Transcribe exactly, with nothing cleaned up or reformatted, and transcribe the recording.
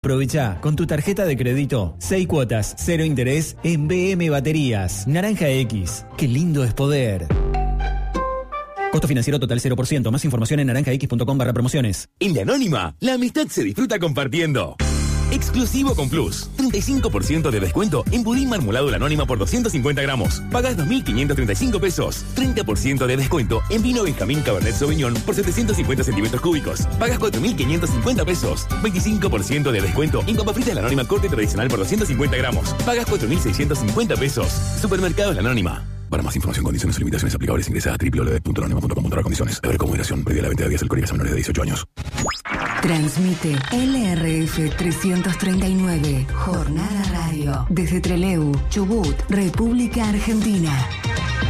Aprovecha con tu tarjeta de crédito seis cuotas, cero interés en B M Baterías. Naranja X, qué lindo es poder. Costo financiero total cero por ciento. Más información en naranja x punto com barra promociones. En La Anónima, la amistad se disfruta compartiendo. Exclusivo con Plus. treinta y cinco por ciento de descuento en budín marmolado La Anónima por doscientos cincuenta gramos. Pagas dos mil quinientos treinta y cinco pesos. treinta por ciento de descuento en vino Benjamín Cabernet Sauvignon por setecientos cincuenta centímetros cúbicos. Pagas cuatro mil quinientos cincuenta pesos. veinticinco por ciento de descuento en papa frita La Anónima corte tradicional por doscientos cincuenta gramos. Pagas cuatro mil seiscientos cincuenta pesos. Supermercados La Anónima. Para más información, condiciones y limitaciones aplicables, ingresa a doble u doble u doble u punto anónima punto com punto a r condiciones. Deber con moderación. Previa la venta de bebidas alcohólicas a menores de dieciocho años. Transmite L R F trescientos treinta y nueve, Jornada Radio, desde Trelew, Chubut, República Argentina.